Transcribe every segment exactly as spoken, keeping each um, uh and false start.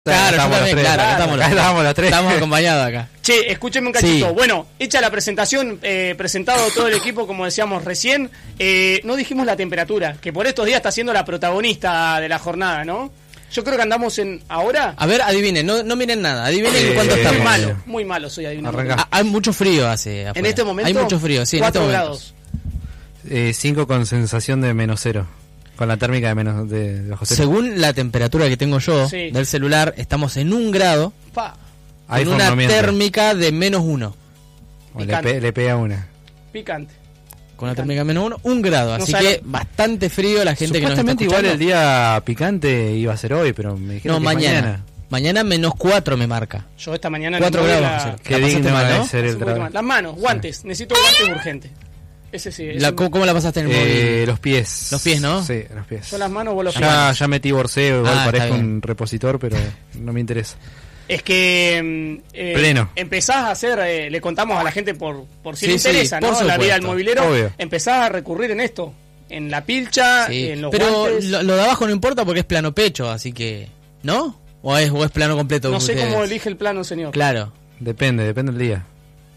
Claro, estamos también, los tres. claro, estamos los, Acá estamos los tres. Estamos acompañados acá. Che, escúcheme un cachito. Sí. Bueno, hecha la presentación, eh, presentado todo el equipo, como decíamos recién, eh, no dijimos la temperatura, que por estos días está siendo la protagonista de la jornada, ¿no? Yo creo que andamos en... ¿Ahora? A ver, adivinen, no, no miren nada, adivinen Eh, en cuánto eh, Muy estamos. malo, muy malo soy adivinando. Arranca. Ah, hay mucho frío hace afuera. En este momento, Hay mucho frío, sí, en este cuatro momento. grados. Eh, cinco con sensación de menos cero. Con la térmica de menos de, de bajo cero. Según la temperatura que tengo yo Sí. del celular, estamos en un grado Pa, con iPhone una no miente. térmica de menos uno. O le, picante. pe- le pega una. picante. Con una térmica de menos uno, un grado. No Así sabe- que bastante frío la gente que nos está Supuestamente igual escuchando. el día picante iba a ser hoy, pero me dijeron No, que mañana. mañana. mañana. menos cuatro me marca. Yo esta mañana... Cuatro en el grados, móvil sí. Qué La pasaste digno mal, de ¿no? ser la- el trabajo. Las manos, guantes. Necesito guantes urgentes. Ese sí. ese- La, ¿cómo, cómo la pasaste en el móvil? Eh, los pies. Los pies, ¿no? Sí, los pies. Son las manos, vos los Ya, pies. ya metí borseo, igual Ah, está parezco bien. un repositor, pero no me interesa. Es que mm, eh, Pleno. empezás a hacer, eh, le contamos a la gente por, por si Sí, le sí, interesa, por ¿no? La vida del supuesto. movilero, Obvio. empezás a recurrir en esto, en la pilcha, Sí, en los pero guantes. lo, lo de abajo no importa porque es plano pecho, así que... ¿No? ¿O es, o es plano completo? No sé ustedes? cómo elige el plano, señor. Claro. Depende, depende del día.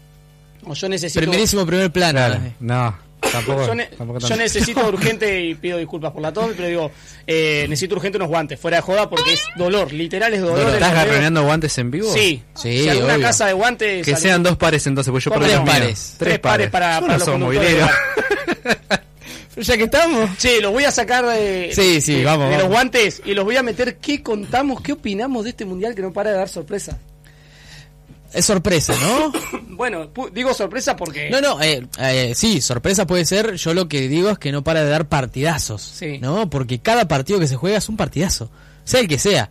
O yo necesito, Primerísimo primer plano. Claro. ¿eh? No, tampoco. yo, ne- tampoco yo tanto. necesito urgente, y pido disculpas por la tos, pero digo, eh, necesito urgente unos guantes, fuera de joda, porque es dolor, literal es dolor. en ¿Estás los dedos. garroneando guantes en vivo? Sí, Sí, si alguna obvio. casa de guantes... Que sale- sean dos pares entonces, pues yo ¿Cómo perdí no? los míos. Pares. Tres pares para- Yo para no los soy conductores movilero. Ya que estamos. Che, los voy a sacar de, Sí, sí, de- vamos, de los vamos. guantes y los voy a meter. ¿Qué contamos? ¿Qué opinamos de este mundial que no para de dar sorpresa? Es sorpresa, ¿no? Bueno, pu- digo sorpresa porque... No, no, eh, eh, sí, sorpresa puede ser. Yo lo que digo es que no para de dar partidazos, Sí. ¿no? Porque cada partido que se juega es un partidazo, sea el que sea.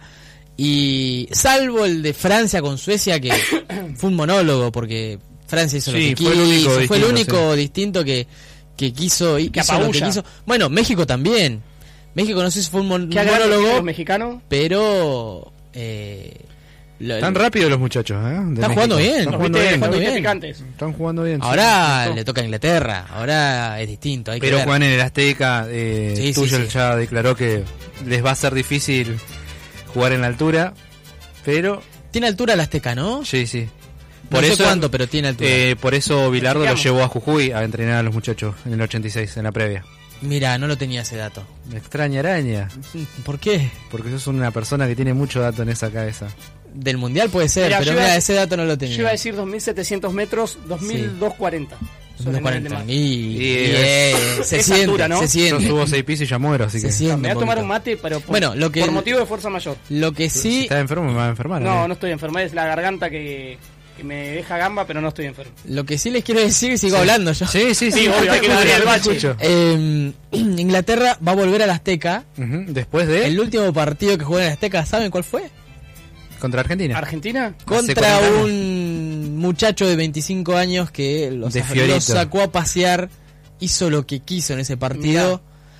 Y salvo el de Francia con Suecia, que fue un monólogo, porque Francia hizo Sí, lo que fue el único quiso, fue el distinto, único distinto que, que quiso y Que hizo lo que apabulla. quiso. Bueno, México también. México no sé si fue un, mon- ¿Qué un agarran monólogo, los mexicanos? pero... Eh, lo- Están rápidos los muchachos, ¿eh? De Están México. jugando bien. Están Los jugando viste, bien. los jugando viste bien. picantes. Están jugando bien. sí. Ahora Sí. le toca a Inglaterra, ahora es distinto. Hay que Pero ver. juegan en el Azteca. Eh, Sí, sí, Tuchel sí. ya declaró que les va a ser difícil jugar en la altura. Pero, Tiene altura el Azteca, ¿no? sí, sí. No sé cuánto, pero tiene altura. eh, por eso Bilardo lo Chequeamos. llevó a Jujuy a entrenar a los muchachos en el ochenta y seis, en la previa. Mira, no lo tenía ese dato. Me extraña araña, ¿Por qué? porque sos una persona que tiene mucho dato en esa cabeza. Del mundial puede ser, Mira, pero yo iba mira, a- ese dato no lo Yo tenía. iba a decir dos mil setecientos metros, dos mil doscientos cuarenta. Sobre el nivel de mar. Y, Y y, es- eh, se es siente, altura, ¿no? se Yo siente. subo seis pisos y ya muero, así Se que... siente Me voy a un tomar un poquito. mate, pero por, Bueno, lo que- por motivo de fuerza mayor. Lo que Si sí, estás enfermo me va a enfermar. No, ¿eh? no estoy enfermo, es la garganta que, que me deja gamba, pero no estoy enfermo. lo que sí les quiero decir y sigo hablando yo. Sí, sí, sí. Sí, obvio, hay que darle al te bache. escucho. Eh, Inglaterra va a volver al Azteca. Ujú, Después de... El último partido que jugó en el Azteca, ¿saben cuál fue? Contra Argentina. ¿Argentina? Contra cuarenta años. un muchacho de veinticinco años que lo, De sa- Fiorito. lo sacó a pasear, hizo lo que quiso en ese partido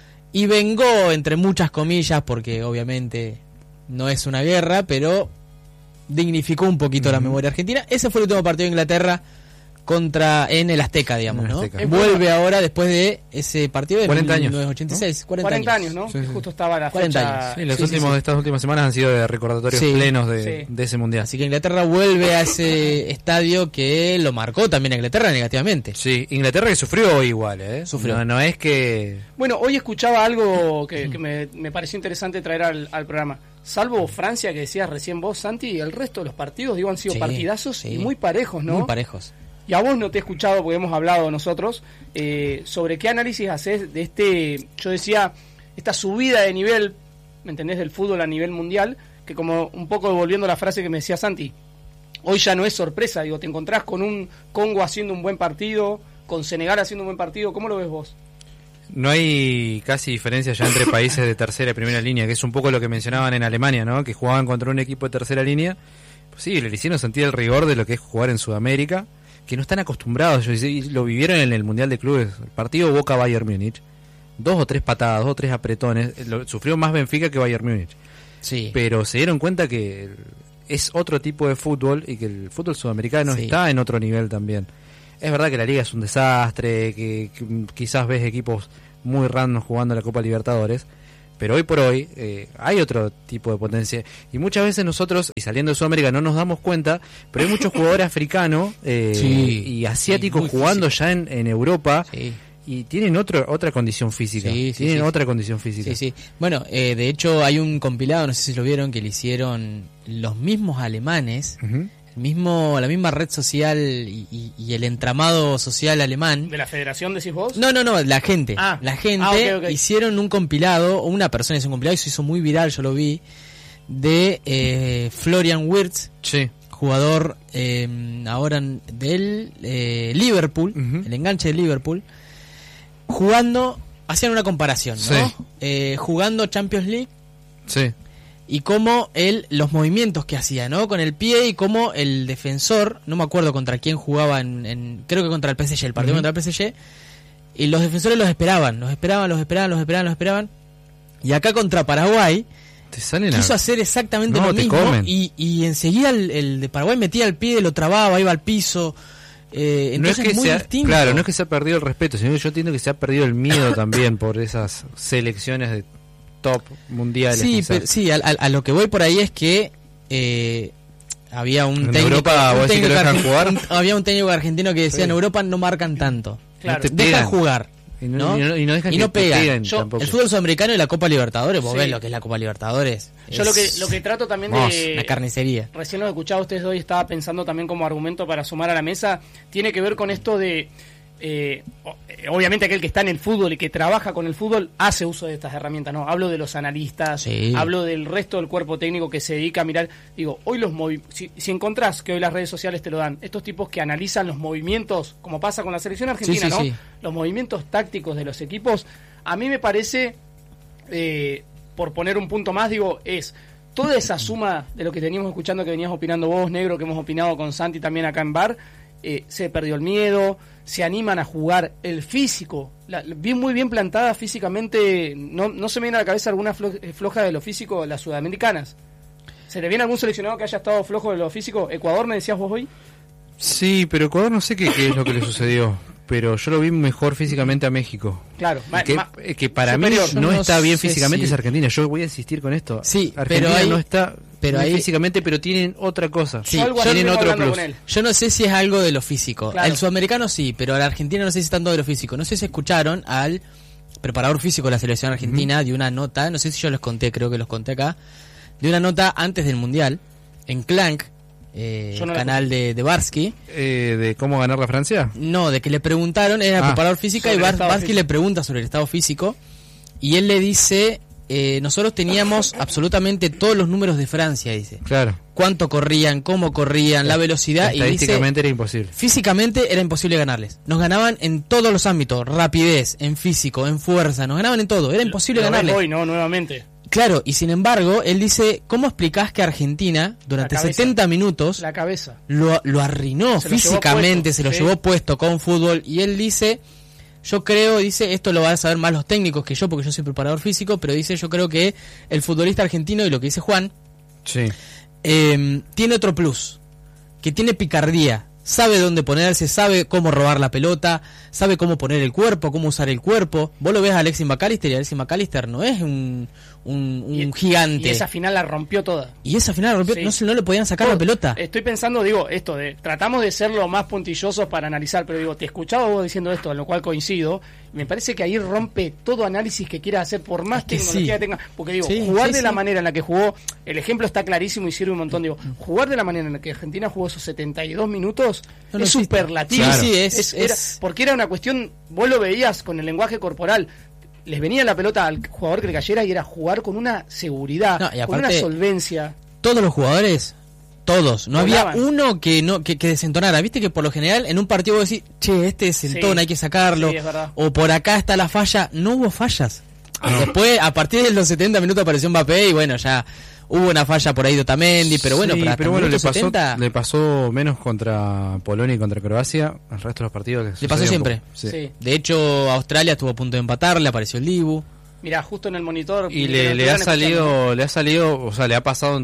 y vengó, entre muchas comillas, porque obviamente no es una guerra, pero dignificó un poquito la memoria argentina. Ese fue el último partido de Inglaterra contra en el Azteca, digamos, En el ¿no? Azteca. Vuelve ahora después de ese partido de cuarenta años, mil novecientos ochenta y seis, cuarenta, cuarenta años, ¿no? Sí, Que sí. justo estaba la cuarenta fecha... años. Sí, los Sí, últimos sí, sí. estas últimas semanas han sido de recordatorios Sí. plenos de, Sí. de ese mundial. Así que Inglaterra vuelve a ese estadio que lo marcó también a Inglaterra negativamente. Sí, Inglaterra que sufrió igual, ¿eh? Sufrió. No, no es que... Bueno, hoy escuchaba algo que, que me, me pareció interesante traer al, al programa. Salvo Francia, que decías recién vos, Santi, el resto de los partidos, digo, han sido Sí, partidazos sí. y muy parejos, ¿no? Muy parejos. Y a vos no te he escuchado, porque hemos hablado nosotros, eh, sobre qué análisis haces de este, yo decía, esta subida de nivel, ¿me entendés?, del fútbol a nivel mundial, que como un poco volviendo a la frase que me decía Santi, hoy ya no es sorpresa, digo, te encontrás con un Congo haciendo un buen partido, con Senegal haciendo un buen partido, ¿cómo lo ves vos? No hay casi diferencia ya entre países de tercera y primera línea, que es un poco lo que mencionaban en Alemania, ¿no? Que jugaban contra un equipo de tercera línea. Pues sí, le hicieron sentir el rigor de lo que es jugar en Sudamérica, que no están acostumbrados, y lo vivieron en el Mundial de Clubes. El partido Boca-Bayern Múnich, dos o tres patadas, dos o tres apretones, lo, sufrió más Benfica que Bayern Múnich. Sí. Pero se dieron cuenta que es otro tipo de fútbol y que el fútbol sudamericano Sí. está en otro nivel también. Es verdad que la liga es un desastre, que, que quizás ves equipos muy random jugando la Copa Libertadores, pero hoy por hoy eh, hay otro tipo de potencia. Y muchas veces nosotros, y saliendo de Sudamérica, no nos damos cuenta, pero hay muchos jugadores africanos eh, Sí, y asiáticos sí, jugando ya en, en Europa. Sí. Y tienen otro, otra condición física. Sí, sí, tienen sí. otra condición física. Sí, sí. Bueno, eh, de hecho hay un compilado, no sé si lo vieron, que le hicieron los mismos alemanes, Ujú. el mismo, la misma red social y, y- y el entramado social alemán. ¿De la federación decís vos? No, no, no, la gente. Ah. La gente Ah, ok, ok. hicieron un compilado, o una persona hizo un compilado y se hizo muy viral, yo lo vi, de eh, Florian Wirtz, Sí. jugador eh, ahora del eh, Liverpool, Ujú. el enganche de Liverpool, jugando, hacían una comparación, ¿no? Sí. Eh, jugando Champions League Sí. y cómo él, los movimientos que hacía, ¿no? Con el pie y cómo el defensor, no me acuerdo contra quién jugaba, en, en- creo que contra el P S G, el partido Ujú. contra el P S G, y los defensores los esperaban, los esperaban, los esperaban, los esperaban, los esperaban. Y acá contra Paraguay Te salen a- quiso hacer exactamente No, lo te mismo comen. y, y enseguida el, el de Paraguay metía el pie, lo trababa, iba al piso. Eh, no es entonces que muy sea, distinto. claro, no es que se ha perdido el respeto, sino que yo entiendo que se ha perdido el miedo también por esas selecciones de top mundiales. Sí, quizás. pero, sí, a, a- a lo que voy por ahí es que eh, había un ¿En técnico, Europa un vos decís que técnico lo dejan argen- jugar? un- había un técnico argentino que decía Sí. en Europa no marcan tanto, Claro. te dejan pegan. jugar, Y no, ¿no? y no- y no dejan Y que no te pegan. peguen Yo- tampoco. el fútbol sudamericano y la Copa Libertadores, vos Sí. ves lo que es la Copa Libertadores. Yo es lo que, lo que trato también Vamos, de... una carnicería. Recién lo escuchaba a ustedes dos y estaba pensando también como argumento para sumar a la mesa, tiene que ver con esto de, eh, o- eh, obviamente aquel que está en el fútbol y que trabaja con el fútbol hace uso de estas herramientas, ¿no? Hablo de los analistas, Sí. hablo del resto del cuerpo técnico que se dedica a mirar, digo, hoy los movi si, si encontrás, que hoy las redes sociales te lo dan, estos tipos que analizan los movimientos, como pasa con la selección argentina, Sí, sí, ¿no? sí. Los movimientos tácticos de los equipos, a mí me parece, eh, por poner un punto más, digo, es toda esa suma de lo que teníamos escuchando, que venías opinando vos, Negro, que hemos opinado con Santi también acá en Bar, eh, se perdió el miedo, se animan a jugar el físico, la, bien muy bien plantada físicamente, no, no se me viene a la cabeza alguna flo- eh, floja de lo físico, las sudamericanas. ¿Se le viene algún seleccionado que haya estado flojo de lo físico? ¿Ecuador me decías vos hoy? Sí, pero Ecuador no sé qué, qué es lo que le sucedió, pero yo lo vi mejor físicamente a México. Claro, Y ma- que, ma- eh, que para superior. mí no, No está bien sé físicamente si- es Argentina. Yo voy a insistir con esto. Sí, Argentina pero ahí- no está pero muy ahí- físicamente, pero tienen otra cosa. Sí, Yo algo así tienen vengo otro hablando plus. con él. Yo no sé si es algo de lo físico. Claro. El sudamericano sí, pero la Argentina no sé si es tanto de lo físico. No sé si escucharon al preparador físico de la selección argentina de una nota, no sé si yo los conté, creo que los conté acá, de una nota antes del Mundial, en Clank, eh, Yo no el la canal de, de Barsky. Eh, ¿De cómo ganar la Francia? No, de que le preguntaron, era el Ah, preparador físico y sobre el Bar- estado Barsky físico. le pregunta sobre el estado físico y él le dice, eh, nosotros teníamos absolutamente todos los números de Francia, dice. Claro. Cuánto corrían, cómo corrían, la velocidad y dice... Estadísticamente era imposible. Físicamente era imposible ganarles. Nos ganaban en todos los ámbitos, rapidez, en físico, en fuerza, nos ganaban en todo, era imposible Lo ves ganarles. hoy, ¿no? Nuevamente. Claro, y sin embargo, él dice, ¿cómo explicás que Argentina durante La cabeza. setenta minutos La cabeza. lo, lo arruinó Se lo físicamente, llevó se lo puesto, llevó sí. puesto con fútbol? Y él dice, yo creo, dice, esto lo van a saber más los técnicos que yo, porque yo soy preparador físico, pero dice, yo creo que el futbolista argentino, y lo que dice Juan, Sí. eh, tiene otro plus, que tiene picardía, sabe dónde ponerse, sabe cómo robar la pelota, sabe cómo poner el cuerpo, cómo usar el cuerpo. Vos lo ves a Alexis McAllister y Alexis McAllister no es un, un, un Y- gigante. Y esa final la rompió toda. Y esa final rompió, Sí. no, se, no le podían sacar la pelota. Estoy pensando, digo, esto de, tratamos de ser lo más puntillosos para analizar, pero digo, te escuchaba vos diciendo esto, en lo cual coincido, y me parece que ahí rompe todo análisis que quieras hacer, por más Es que tecnología sí. que tenga, porque digo, Sí, jugar sí, de la sí. manera en la que jugó, el ejemplo está clarísimo y sirve un montón, digo, jugar de la manera en la que Argentina jugó esos setenta y dos minutos No, no es existe. superlativo. Sí, sí, es- era- es- porque era una cuestión, vos lo veías con el lenguaje corporal, les venía la pelota al jugador que le cayera y era jugar con una seguridad, No, y con una aparte- solvencia. Todos los jugadores, todos, no había Volaban. uno que no que, que desentonara. Viste que por lo general en un partido vos decís, che, este desentona, Sí, hay que sacarlo, sí, es verdad. o por acá está la falla. No hubo fallas. Después, a partir de los setenta minutos apareció Mbappé y bueno, ya hubo una falla por ahí de Otamendi, pero bueno, Sí, pero hasta pero el bueno, le minuto pasó, setenta, le pasó menos contra Polonia y contra Croacia. El resto de los partidos Le pasó sucedió un siempre. poco. Sí. Sí. de hecho, Australia estuvo a punto de empatar, le apareció el Dibu. Mira, justo en el monitor. Y que le, no le ha estuvieran escuchando, salido, le ha salido, o sea, le ha pasado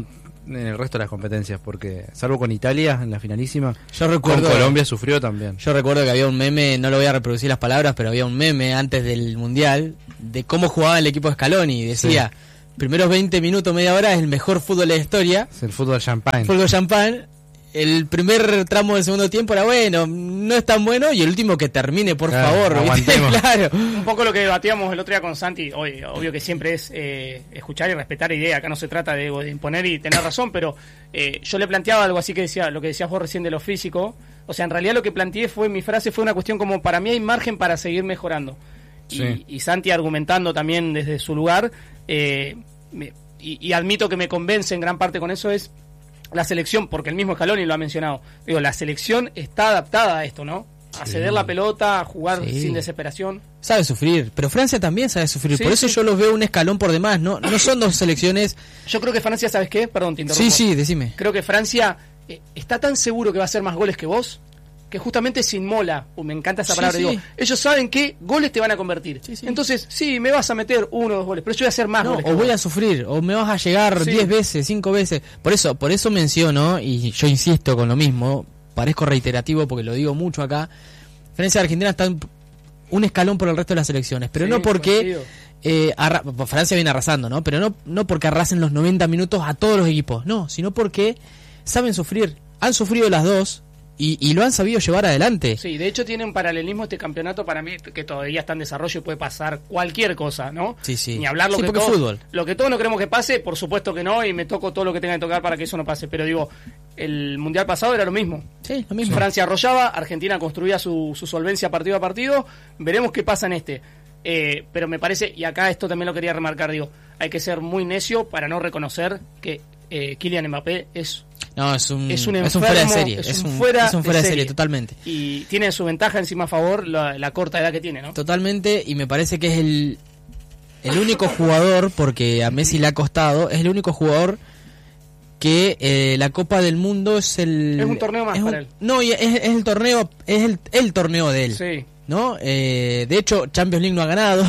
en el resto de las competencias, porque salvo con Italia en la finalísima, Yo recuerdo, con Colombia sufrió también. Yo recuerdo que había un meme, no lo voy a reproducir las palabras, pero había un meme antes del Mundial de cómo jugaba el equipo de Scaloni. Decía, sí. primeros veinte minutos, media hora es el mejor fútbol de la historia. Es el fútbol champagne. Fútbol champagne. El primer tramo del segundo tiempo era bueno, no es tan bueno, y el último que termine, por claro, favor. Aguantemos. Claro. Un poco lo que debatíamos el otro día con Santi, hoy, obvio que siempre es eh, escuchar y respetar ideas, acá no se trata de, de imponer y tener razón, pero eh, yo le planteaba algo así que decía, lo que decías vos recién de lo físico, o sea, en realidad lo que planteé fue, mi frase fue una cuestión como, para mí hay margen para seguir mejorando. Sí. Y, y Santi argumentando también desde su lugar, eh, me, y, y admito que me convence en gran parte con eso, es la selección, porque el mismo Scaloni lo ha mencionado, digo, la selección está adaptada a esto, ¿no? A sí. ceder la pelota, a jugar sí. sin desesperación. Sabe sufrir, pero Francia también sabe sufrir, sí, por eso sí. yo los veo un escalón por demás, no no son dos selecciones. Yo creo que Francia, ¿sabes qué? Perdón, te interrumpo. Sí, sí, decime. Creo que Francia eh, está tan seguro que va a hacer más goles que vos, que justamente se inmola, uh, me encanta esa palabra, sí, sí. digo, ellos saben que goles te van a convertir. Sí, sí. Entonces, sí, me vas a meter uno o dos goles, pero yo voy a hacer más no, goles. O voy vos. a sufrir, o me vas a llegar diez sí. veces, cinco veces. Por eso, por eso menciono, y yo insisto con lo mismo, parezco reiterativo porque lo digo mucho acá, Francia y Argentina están un escalón por el resto de las selecciones, pero sí, no porque eh, arra- Francia viene arrasando, ¿no? Pero no, no porque arrasen los noventa minutos a todos los equipos, no, sino porque saben sufrir, han sufrido las dos. Y, y lo han sabido llevar adelante. Sí, de hecho tiene un paralelismo este campeonato para mí que todavía está en desarrollo y puede pasar cualquier cosa, ¿no? Sí, sí. Ni hablar lo sí, que porque todos, fútbol. Lo que todos no queremos que pase, por supuesto que no, y me toco todo lo que tenga que tocar para que eso no pase. Pero digo, el Mundial pasado era lo mismo. Sí, lo mismo. Francia arrollaba, Argentina construía su, su solvencia partido a partido. Veremos qué pasa en este. Eh, pero me parece, y acá esto también lo quería remarcar, digo, hay que ser muy necio para no reconocer que eh, Kylian Mbappé es... No, es un, es un, enfermo, es un fuera de serie. Es, es un un fuera, es un fuera de, de serie, serie, totalmente. Y tiene su ventaja encima a favor la, la corta edad que tiene, ¿no? Totalmente, y me parece que es el, el único jugador, porque a Messi le ha costado, es el único jugador que eh, la Copa del Mundo es el... Es un torneo más para un, él. No, es, es el torneo, es el, el torneo de él. Sí. ¿No? Eh, de hecho, Champions League no ha ganado.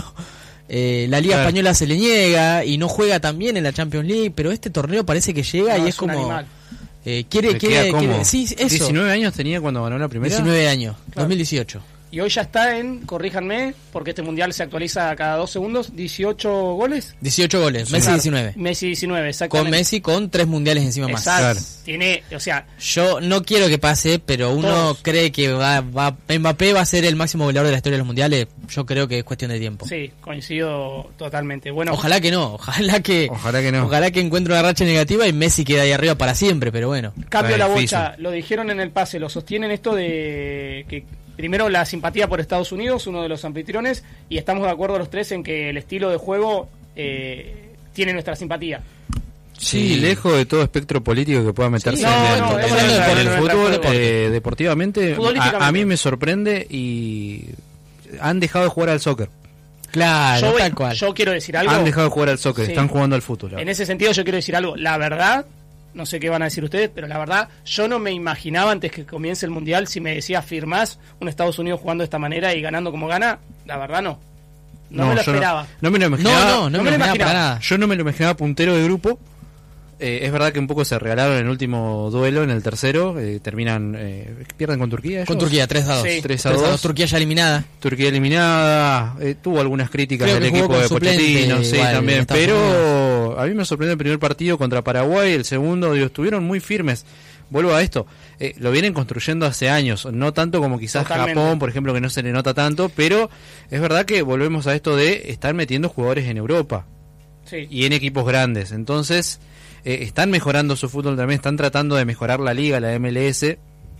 Eh, la Liga claro. Española se le niega y no juega tan bien en la Champions League, pero este torneo parece que llega no, y es, es como... Eh, quiere, quiere, quiere, sí, eso. diecinueve años tenía cuando ganó la primera. diecinueve años, claro. dos mil dieciocho. Y hoy ya está en, corríjanme, porque este mundial se actualiza cada dos segundos, dieciocho goles. dieciocho goles, sí, Messi claro. diecinueve. Messi diecinueve, exactamente. Con Messi con tres mundiales encima más. Exacto. Claro. Tiene, o sea... Yo no quiero que pase, pero uno todos. cree que va, va, Mbappé va a ser el máximo goleador de la historia de los mundiales. Yo creo que es cuestión de tiempo. Sí, coincido totalmente. Bueno, ojalá que no, ojalá que... Ojalá que no. Ojalá que encuentre una racha negativa y Messi quede ahí arriba para siempre, pero bueno. Cambio la bocha, lo dijeron en el pase, lo sostienen esto de que... Primero, la simpatía por Estados Unidos, uno de los anfitriones, y estamos de acuerdo los tres en que el estilo de juego eh, tiene nuestra simpatía. Sí, sí, lejos de todo espectro político que pueda meterse sí, no, en, no, el, en, en, el, en el fútbol, eh, deportivamente, a, a mí me sorprende y han dejado de jugar al soccer. Claro, yo, tal cual. Yo quiero decir algo. Han dejado de jugar al soccer, sí. Están jugando al fútbol. En ese sentido yo quiero decir algo. La verdad... No sé qué van a decir ustedes, pero la verdad, yo no me imaginaba antes que comience el Mundial, si me decía firmás un Estados Unidos jugando de esta manera y ganando como gana, la verdad no. No, no me lo esperaba. No, no me lo imaginaba. No, no, no, no me, me lo imaginaba para nada. Yo no me lo imaginaba puntero de grupo. Eh, es verdad que un poco se regalaron en el último duelo, en el tercero. Eh, terminan, eh, pierden con Turquía. ¿Ellos? Con Turquía, tres a dos. Sí. tres a dos. Turquía ya eliminada. Turquía eliminada. Eh, tuvo algunas críticas del equipo de Pochettino, sí, también. Pero a mí me sorprendió el primer partido contra Paraguay. El segundo, digo, estuvieron muy firmes. Vuelvo a esto. Eh, lo vienen construyendo hace años. No tanto como quizás Totalmente. Japón, por ejemplo, que no se le nota tanto. Pero es verdad que volvemos a esto de estar metiendo jugadores en Europa. Sí. Y en equipos grandes. Entonces... Eh, están mejorando su fútbol también, están tratando de mejorar la liga, la M L S,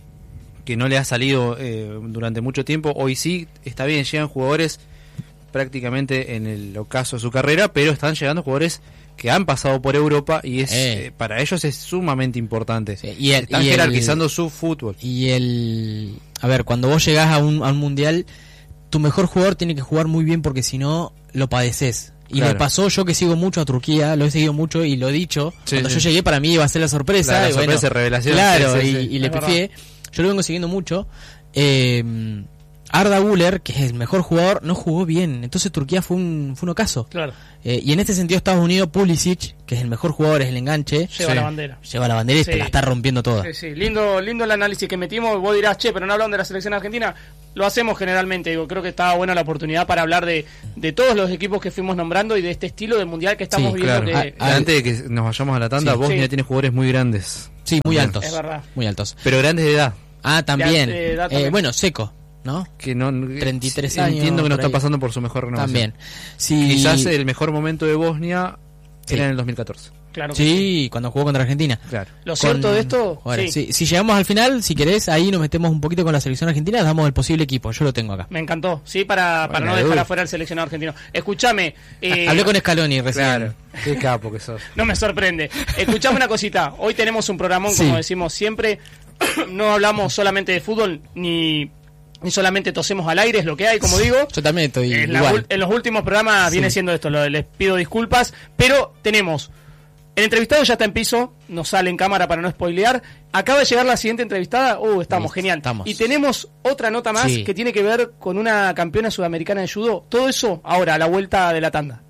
que no le ha salido eh, durante mucho tiempo. Hoy sí, está bien, llegan jugadores prácticamente en el ocaso de su carrera, pero están llegando jugadores que han pasado por Europa y es eh. Eh, para ellos es sumamente importante. Sí, y el, están y jerarquizando el, su fútbol. Y el... A ver, cuando vos llegás a un, a un mundial, tu mejor jugador tiene que jugar muy bien porque si no, lo padeces. Y claro. Me pasó, yo que sigo mucho a Turquía, lo he seguido mucho y lo he dicho, sí, cuando sí. yo llegué para mí iba a ser la sorpresa. La, la y sorpresa, bueno, revelación. Claro, sí, sí, y, sí. y le pifié. Yo lo vengo siguiendo mucho. Eh, Arda Güler, que es el mejor jugador, no jugó bien. Entonces Turquía fue un, fue un ocaso. Claro. Eh, y en este sentido Estados Unidos, Pulisic, que es el mejor jugador, es el enganche. Lleva sí. la bandera. Lleva la bandera y Sí. te la está rompiendo toda. Sí, sí. Lindo, lindo el análisis que metimos. Vos dirás, che, pero no hablan de la selección argentina. Lo hacemos generalmente. Digo, creo que estaba buena la oportunidad para hablar de, de todos los equipos que fuimos nombrando y de este estilo de mundial que estamos Sí, viendo. Claro. Que, Ah, Antes de que nos vayamos a la tanda, Sí. Bosnia Sí. tiene jugadores muy grandes. Sí, muy Bien. altos. Es verdad. Muy altos. Pero grandes de edad. Ah, también. De- de edad Eh, también. bueno, Seco, ¿no? Que no, treinta y tres sí, años, Entiendo que no por está ahí. pasando por su mejor renovación. También. Sí, Quizás el mejor momento de Bosnia Sí. era en el dos mil catorce. claro que Sí, cuando jugó contra Argentina. Claro. Lo cierto Con- de esto, Ahora, sí, si, si llegamos al final, si querés, ahí nos metemos un poquito con la selección argentina, damos el posible equipo. Yo lo tengo acá. me encantó. Sí, para, para Bueno, no dejar Edu. afuera al seleccionado argentino. Escúchame. eh, Hablé con Scaloni recién. Claro. Qué capo que sos. No me sorprende. Escuchame una cosita. Hoy tenemos un programón, Sí. como decimos siempre. No hablamos solamente de fútbol, ni, ni solamente tosemos al aire, es lo que hay, como digo. Yo también estoy En, la igual. ul- en los últimos programas Sí. viene siendo esto, lo- les pido disculpas, pero tenemos... El entrevistado ya está en piso, no sale en cámara para no spoilear. Acaba de llegar la siguiente entrevistada, uh, estamos, Listo, genial. estamos. Y tenemos otra nota más Sí. que tiene que ver con una campeona sudamericana de judo. Todo eso ahora, a la vuelta de la tanda.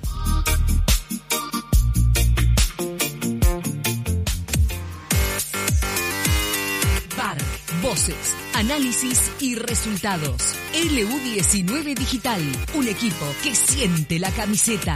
V A R, voces, análisis y resultados. L U diecinueve Digital, un equipo que siente la camiseta.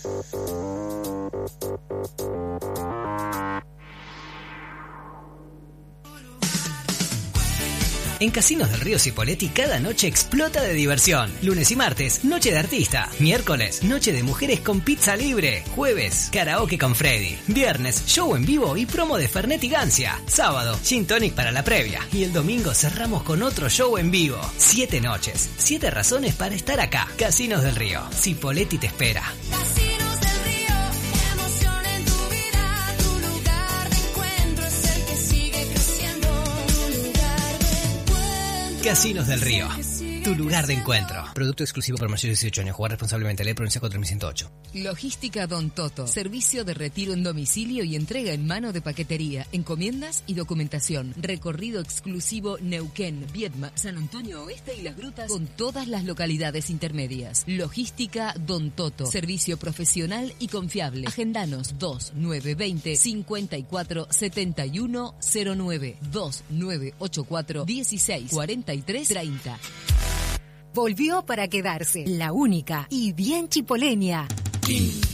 En Casinos del Río Cipolletti cada noche explota de diversión. Lunes y martes, noche de artista. Miércoles, noche de mujeres con pizza libre. Jueves, karaoke con Freddy. Viernes, show en vivo y promo de Fernet y Gancia. Sábado, gin tonic para la previa. Y el domingo cerramos con otro show en vivo. Siete noches, siete razones para estar acá. Casinos del Río, Cipolletti te espera. Casinos del Río, emoción en tu vida, tu lugar de encuentro es el que sigue creciendo, tu lugar de encuentro. Casinos del Río, tu lugar de encuentro. Producto exclusivo para mayores de dieciocho años. Jugar responsablemente. Ley Provincia cuatro mil ciento ocho. Logística Don Toto. Servicio de retiro en domicilio y entrega en mano de paquetería, encomiendas y documentación. Recorrido exclusivo Neuquén, Viedma, San Antonio Oeste y Las Grutas con todas las localidades intermedias. Logística Don Toto. Servicio profesional y confiable. Agendanos dos nueve dos cero cinco cuatro siete uno cero nueve dos nueve ocho cuatro dieciséis cuarenta y tres treinta. Volvió para quedarse, la única y bien chipoleña.